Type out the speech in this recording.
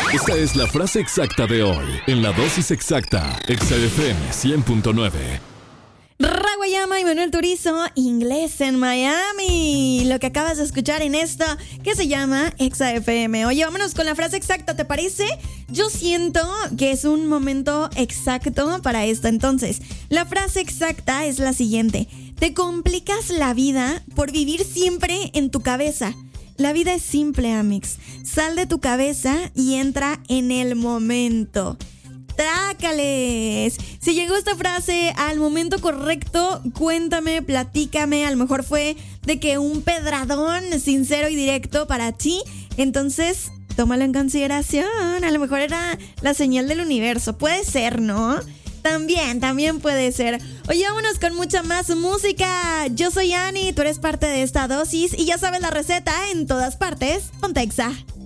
Esta es la frase exacta de hoy, en la dosis exacta, Exa FM 100.9. Raguayama y Manuel Turizo, Inglés en Miami. Lo que acabas de escuchar en esto que se llama Exa FM. Oye, vámonos con la frase exacta, ¿te parece? Yo siento que es un momento exacto para esto. Entonces, la frase exacta es la siguiente: te complicas la vida por vivir siempre en tu cabeza. La vida es simple, Amix. Sal de tu cabeza y entra en el momento. ¡Trácales! Si llegó esta frase al momento correcto, cuéntame, platícame. A lo mejor fue de que un pedradón sincero y directo para ti. Entonces, tómalo en consideración. A lo mejor era la señal del universo. Puede ser, ¿no? También puede ser. Oye, vámonos con mucha más música. Yo soy Ani, tú eres parte de esta dosis y ya sabes la receta, en todas partes, ponte Exa.